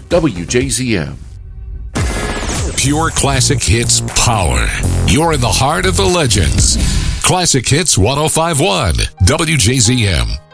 WJZM. Pure classic hits power. You're in the heart of the legends. Classic Hits 105.1 WJZM.